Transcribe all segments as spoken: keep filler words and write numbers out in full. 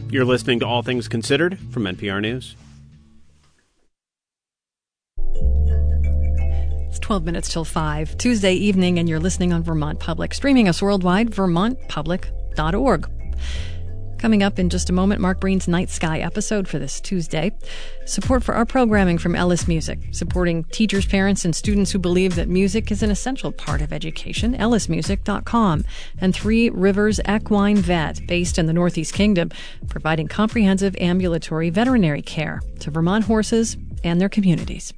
You're listening to All Things Considered from N P R News. It's twelve minutes till five, Tuesday evening, and you're listening on Vermont Public, streaming us worldwide, vermont public dot org. Coming up in just a moment, Mark Breen's Night Sky episode for this Tuesday. Support for our programming from Ellis Music, supporting teachers, parents, and students who believe that music is an essential part of education. ellis music dot com. And Three Rivers Equine Vet, based in the Northeast Kingdom, providing comprehensive ambulatory veterinary care to Vermont horses and their communities.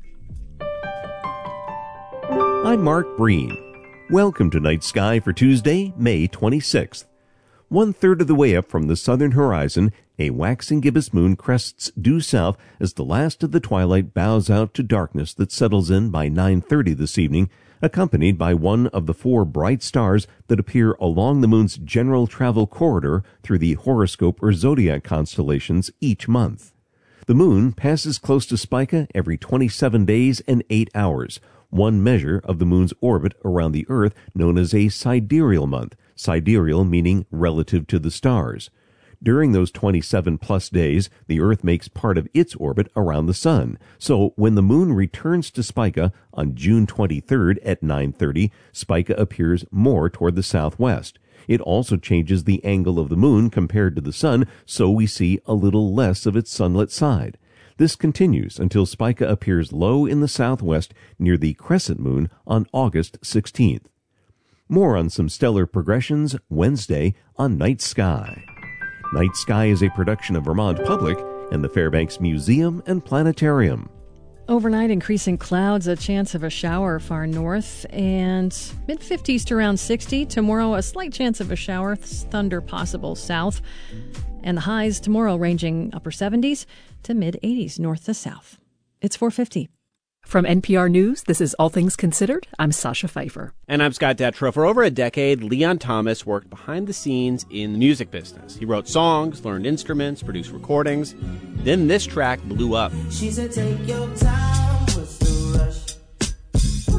I'm Mark Breen. Welcome to Night Sky for Tuesday, May twenty-sixth. One-third of the way up from the southern horizon, a waxing gibbous moon crests due south as the last of the twilight bows out to darkness that settles in by nine thirty this evening, accompanied by one of the four bright stars that appear along the moon's general travel corridor through the horoscope or zodiac constellations each month. The moon passes close to Spica every twenty-seven days and eight hours, one measure of the moon's orbit around the Earth known as a sidereal month, sidereal meaning relative to the stars. During those twenty-seven plus days, the Earth makes part of its orbit around the Sun. So when the moon returns to Spica on June twenty-third at nine thirty, Spica appears more toward the southwest. It also changes the angle of the moon compared to the Sun, so we see a little less of its sunlit side. This continues until Spica appears low in the southwest near the crescent moon on August sixteenth. More on some stellar progressions Wednesday on Night Sky. Night Sky is a production of Vermont Public and the Fairbanks Museum and Planetarium. Overnight, increasing clouds, a chance of a shower far north, and mid-fifties to around sixty. Tomorrow, a slight chance of a shower, thunder possible south. And the highs tomorrow ranging upper seventies to mid-eighties north to south. It's four fifty. From N P R News, this is All Things Considered. I'm Sasha Pfeiffer. And I'm Scott Detrow. For over a decade, Leon Thomas worked behind the scenes in the music business. He wrote songs, learned instruments, produced recordings. Then this track blew up. She said, take your time, what's the rush?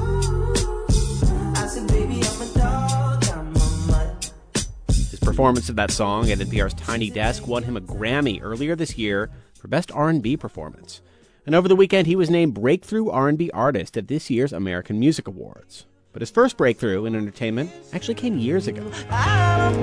Ooh, I said, baby, I'm a dog, I'm a mutt. His performance of that song at N P R's Tiny Desk won him a Grammy earlier this year for Best R and B Performance. And over the weekend, he was named Breakthrough R and B Artist at this year's American Music Awards. But his first breakthrough in entertainment actually came years ago.